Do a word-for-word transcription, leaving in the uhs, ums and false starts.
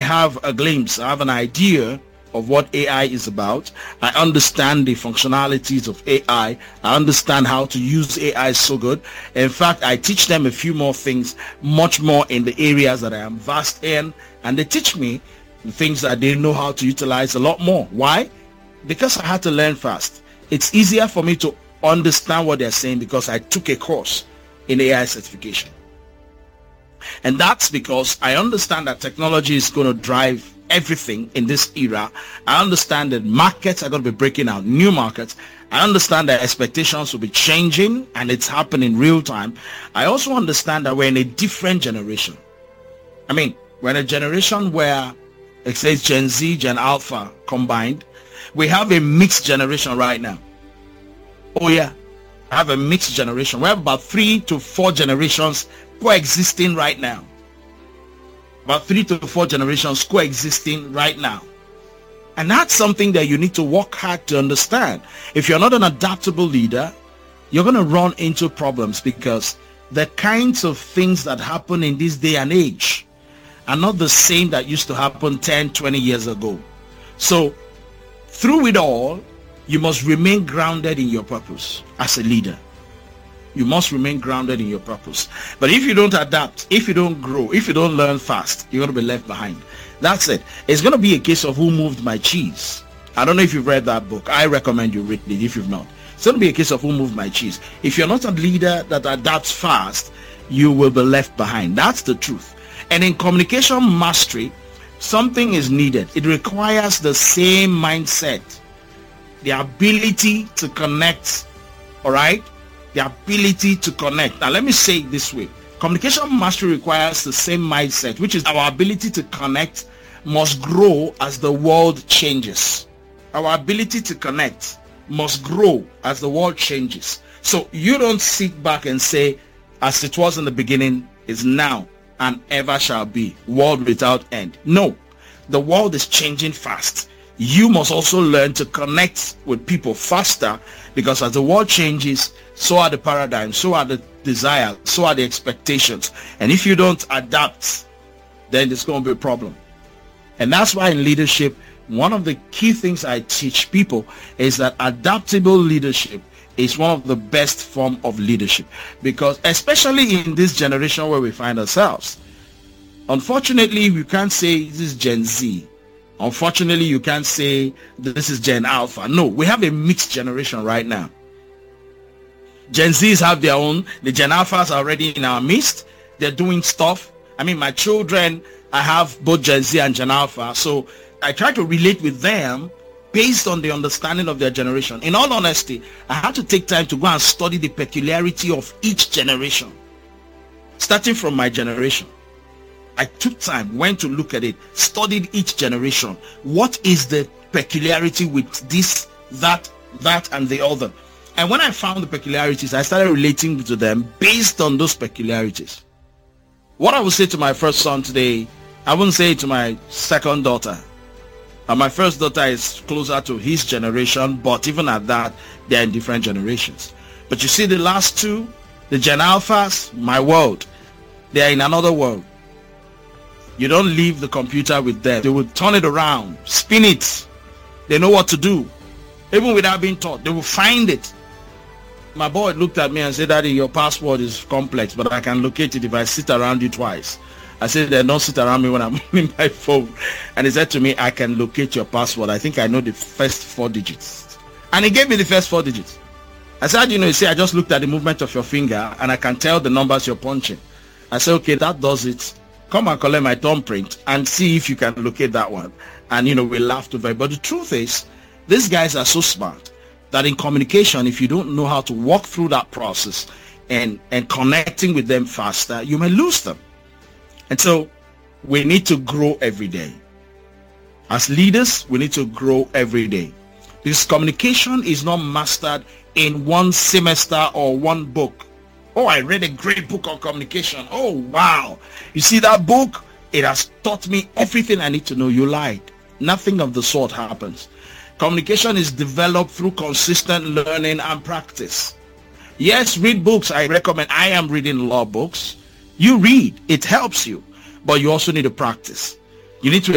have a glimpse, I have an idea of what A I is about. I understand the functionalities of A I. I understand how to use A I so good. In fact, I teach them a few more things, much more in the areas that I am vast in, and they teach me the things that they know how to utilize a lot more. Why? Because I had to learn fast. It's easier for me to understand what they're saying because I took a course in A I certification. And that's because I understand that technology is going to drive everything in this era. I understand that markets are going to be breaking out, new markets. I understand that expectations will be changing and it's happening real time. I also understand that we're in a different generation. I mean, we're in a generation where it says Gen Z, Gen Alpha combined. We have a mixed generation right now. Oh yeah, I have a mixed generation. We have about three to four generations coexisting right now. About three to four generations coexisting right now. And that's something that you need to work hard to understand. If you're not an adaptable leader, you're going to run into problems because the kinds of things that happen in this day and age are not the same that used to happen ten, twenty years ago. So through it all, you must remain grounded in your purpose as a leader. You must remain grounded in your purpose. But if you don't adapt, if you don't grow, if you don't learn fast, you're going to be left behind. That's it. It's going to be a case of who moved my cheese. I don't know if you've read that book. I recommend you read it if you've not. It's going to be a case of who moved my cheese. If you're not a leader that adapts fast, you will be left behind. That's the truth. And in communication mastery, something is needed. It requires the same mindset, the ability to connect, all right? The ability to connect. Now, let me say it this way. Communication mastery requires the same mindset, which is our ability to connect must grow as the world changes. Our ability to connect must grow as the world changes. So you don't sit back and say, as it was in the beginning, is now and ever shall be, world without end. No, the world is changing fast. You must also learn to connect with people faster, because as the world changes, so are the paradigms, so are the desires, so are the expectations. And if you don't adapt, then there's going to be a problem. And that's why in leadership, one of the key things I teach people is that adaptable leadership is one of the best form of leadership, because especially in this generation where we find ourselves, unfortunately, we can't say this is Gen Z. Unfortunately, you can't say this is Gen Alpha. No, we have a mixed generation right now. Gen Zs have their own. The Gen Alphas are already in our midst. They're doing stuff. I mean, my children, I have both Gen Z and Gen Alpha. So I try to relate with them based on the understanding of their generation. In all honesty, I had to take time to go and study the peculiarity of each generation. Starting from my generation, I took time, went to look at it, studied each generation. What is the peculiarity with this, that, that, and the other? And when I found the peculiarities, I started relating to them based on those peculiarities. What I would say to my first son today, I wouldn't say it to my second daughter. And my first daughter is closer to his generation, but even at that, they're in different generations. But you see the last two, the Gen Alphas, my world, they're in another world. You don't leave the computer with them. They will turn it around, spin it. They know what to do. Even without being taught, they will find it. My boy looked at me and said, Daddy, your password is complex, but I can locate it if I sit around you twice. I said, then don't sit around me when I'm on my phone. And he said to me, I can locate your password. I think I know the first four digits. And he gave me the first four digits. I said, you know, you see, I just looked at the movement of your finger and I can tell the numbers you're punching. I said, okay, that does it. Come and collect my thumbprint and see if you can locate that one. And, you know, we laughed over it. But the truth is, these guys are so smart that in communication, if you don't know how to walk through that process and, and connecting with them faster, you may lose them. And so we need to grow every day. As leaders, we need to grow every day. Because communication is not mastered in one semester or one book. Oh, I read a great book on communication. Oh, wow. You see that book? It has taught me everything I need to know. You lied. Nothing of the sort happens. Communication is developed through consistent learning and practice. Yes, read books. I recommend. I am reading law books. You read. It helps you. But you also need to practice. You need to